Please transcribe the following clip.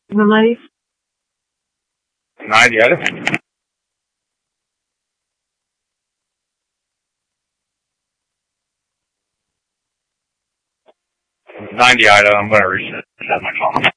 The lady? 90 item. 90 item, I'm going to reset my phone.